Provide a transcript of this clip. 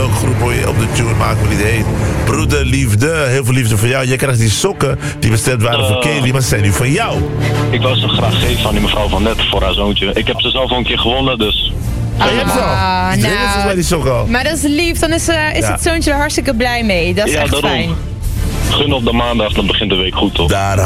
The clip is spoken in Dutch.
welke groep hoor je op de tune, maakt me niet heet. Broederliefde, heel veel liefde voor jou. Jij krijgt die sokken die bestemd waren voor Kelly, maar ze zijn nu van jou. Ik wou ze graag geven aan die mevrouw van net voor haar zoontje. Ik heb ze zelf al een keer gewonnen, dus... Je hebt ze al. Dus volgens mij die sokken al. Maar dat is lief, dan is het zoontje er hartstikke blij mee. Dat is echt daarom. fijn. Gun op de maandag, dan begint de week goed, toch? Daar